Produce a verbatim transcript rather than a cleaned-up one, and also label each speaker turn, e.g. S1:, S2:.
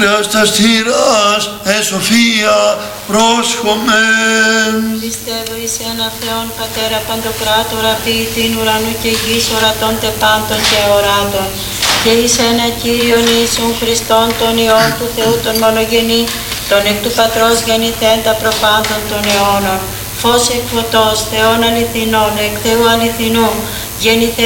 S1: Σωτήρας τας θύρας, ε Σοφία, πρόσχομεν.
S2: Πιστεύω εις ένα Θεόν Πατέρα Παντοκράτορα, ποιητήν ουρανού και γης, ορατών τε πάντων και οράτων, και εις ένα Κύριον Ιησούν Χριστόν, τον Υιόν του Θεού τον μονογενή, τον εκ του Πατρός γεννηθέντα προπάντων των αιώνων, φως εκ φωτός, Θεόν αληθινών, εκ Θεού αληθινού, γεννηθέντα